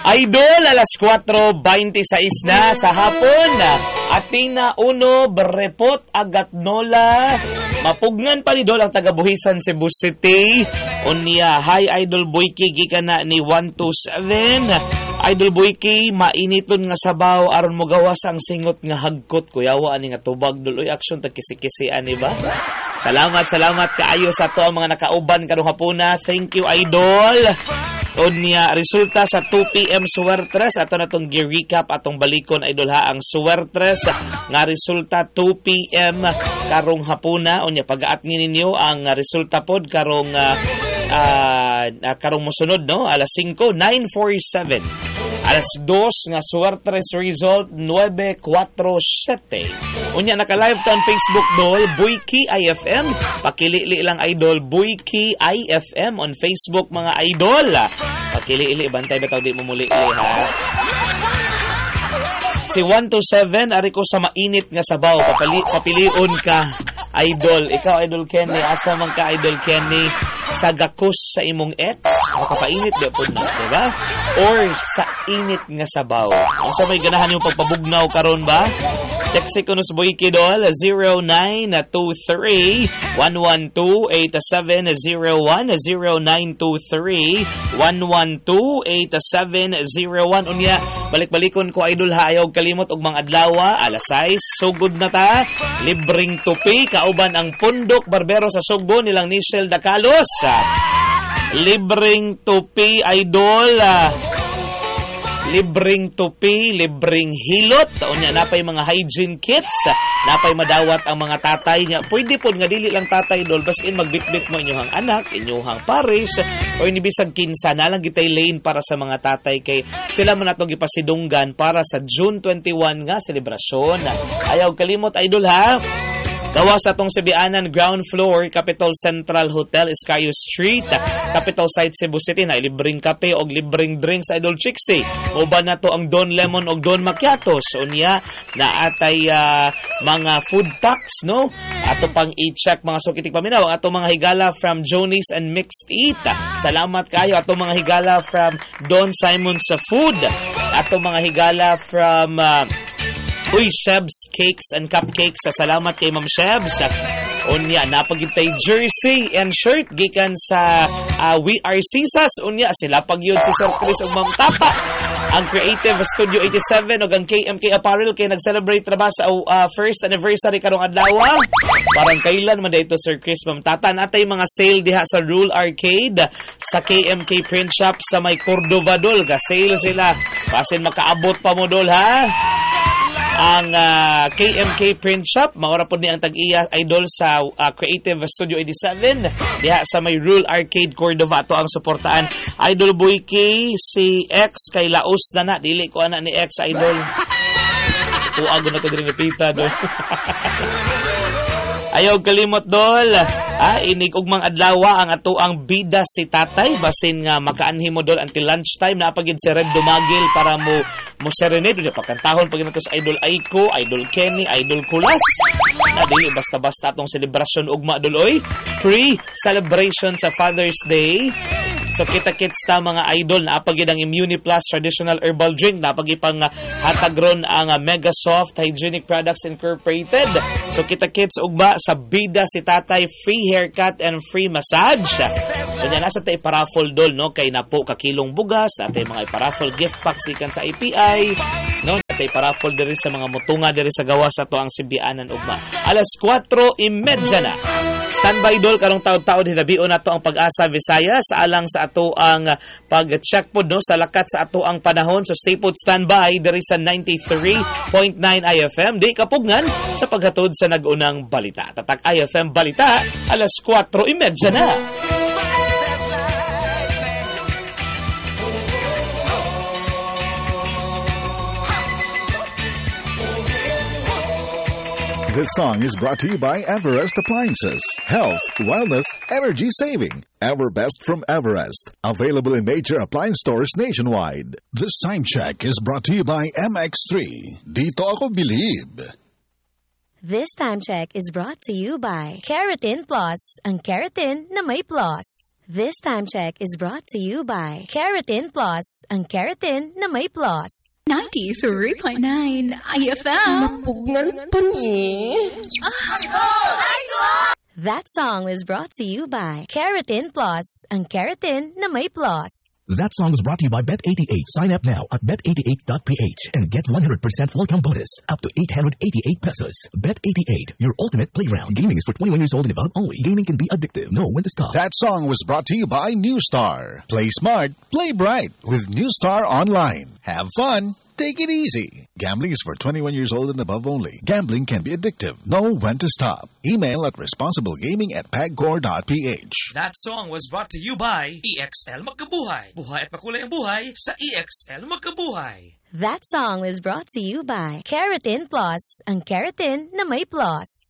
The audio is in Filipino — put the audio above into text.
Idol, alas 4:26 na sa hapon. Atina uno, berepot, agat nola. Mapugngan pa ni Dol ang taga-Buhisan, Cebu City. Unya, hi Idol Boyki, gikan na ni 127. Idol Boyki, mainiton nga sabaw, aron mo gawas ang singot nga hagkot. Kuyawa, ani nga tubag, Dol. Uy, action, tagkisi-kisi, ani ba? Salamat kaayo sa to ang mga nakauban karong hapuna. Thank you, Idol. Unya, resulta sa 2 p.m. Suwertres. Ato na itong gi-recap atong balikon, Idol ha. Ang Suwertres nga resulta 2 p.m. karong hapuna. Unya, pag-aatngin ninyo ang resulta pod karong karong musunod, no? Alas 5, 947. Alas 2 nga Suwertres result 947. Unya, naka-live ta on Facebook, Dol, Boyki IFM. Pakilili lang, Idol, Boyki IFM on Facebook, mga Idol. Pakilili, bantay ba tawag di mo muli, ha? Si 127, ari ko sa mainit nga sabaw. Papilion ka, Idol. Ikaw, Idol Kenny, asa man ka, Idol Kenny, sa gakus sa imong ex? Makapainit ba po na, diba? Or sa init nga sabaw? Kung sa may ganahan yung pagpabugnaw karon ba? Text ko no sa Boyki, Dol, 0923-112-8701, 0923-112-8701. Unya, balik-balikon ko, Idol ha, ayaw kalimot og mga adlawa, alas 6, sugod na ta, libreng tupi, kauban ang Pundok Barbero sa Sugbo, nilang Nichelle Dacalos. Libreng tupi, Idol, libreng tupi, libreng hilot. Unya, napay mga hygiene kits, napay madawat ang mga tatay niya. Pwede po nga dili lang tatay, Dol, basin magbitbit mo inyuhang anak, inyuhang pares, o inibisag kinsa, nalang gitay lane para sa mga tatay, kay sila man atong ipasidunggan para sa June 21 nga selebrasyon. Ayaw kalimot, Idol ha. Gawa sa atong Sibianan, ground floor, Capital Central Hotel, Escayo Street, Capital Site, Cebu City, na libreng kape o libreng drinks, Idol Chixie. Uban na to ang Don Lemon o Don Macchiatos. Unya, na atay mga food packs, no? Ato pang i-check mga sukitik paminaw. Ato mga higala from Johnny's and Mixed Eat. Salamat kayo. Ato mga higala from Don Simon sa Food. Ato mga higala from Shebs Cakes and Cupcakes. Salamat kay Ma'am Shebs. Unya, napagintay jersey and shirt gikan sa We Are Sisas. Unya, sila pagyod si Sir Chris ug Ma'am Tapa. Ang Creative Studio 87 ug ang KMK Apparel kay nag-celebrate ra ba sa first anniversary karong adlaw. Parang kailan man dito Sir Chris, Ma'am Tata. Natay mga sale diha sa Rule Arcade, sa KMK Print Shop sa may Cordova, Dol. Ka-sale sila. Basin makaabot pa mo, Dol, ha? Ang KMK Print Shop, maura po ni ang tag-iya, Idol, sa Creative Studio 87 diha sa may Rule Arcade, Cordova. Ito ang suportaan, Idol Boyki. Si X kay Laos na dili ko anak ni X, Idol. Tuago na ito din napita, Dol. Ayaw kalimot, Dol. Inig ugmang adlawa ang ato ang bida si tatay. Basin nga makaanhi mo, Dol, until lunchtime. Napagid si Red Dumagil para mo serenade. Pakantahon pag nato sa Idol Aiko, Idol Kenny, Idol Kulas. Dili basta-basta atong selebrasyon ugma, Dol, oy. Pre-celebration sa Father's Day. So kita-kits ta mga Idol, napagid ang Immuni Plus Traditional Herbal Drink, napagid pang hatagron ang Mega Soft Hygienic Products Incorporated. So kita-kits ugba sa bida si tatay, free haircut and free massage. Kanya nasa tayo paraffol, Dol, no? Kay napo kakilong bugas, natay mga paraffol gift packs ikan sa API, no? Natay paraffol diri sa mga mutunga diri sa gawas sa to ang Sibianan ugma. Alas 4:30 na. Standby, Dol, karong taod-taod hinabion nato ang Pag-asa Visayas alang sa ato ang pag-check pod, no, sa lakat sa ato ang panahon. So stay put, standby diri sa 93.9 IFM. Di kapugnan sa paghatod sa nag-unang balita. Tatak IFM Balita, alas 4:30 na. This song is brought to you by Everest Appliances. Health, wellness, energy saving. Everbest from Everest. Available in major appliance stores nationwide. This time check is brought to you by MX3. Dito ako believe. This time check is brought to you by Keratin Plus. Ang keratin na may plus. This time check is brought to you by Keratin Plus, ang keratin na may plus. 93.9 IFM. Mapugngan pa ni. That song was brought to you by Keratin Plus, ang keratin na may plus. That song was brought to you by Bet88. Sign up now at bet88.ph and get 100% welcome bonus up to 888 pesos. Bet88, your ultimate playground. Gaming is for 21 years old and above only. Gaming can be addictive. Know when to stop. That song was brought to you by New Star. Play smart, play bright with New Star Online. Have fun. Take it easy. Gambling is for 21 years old and above only. Gambling can be addictive. Know when to stop. Email at responsiblegaming@pagcor.ph. That song was brought to you by EXL Magkabuhay. Buhay at makulay ang buhay sa EXL Magkabuhay. That song was brought to you by Keratin Plus, ang keratin na may plus.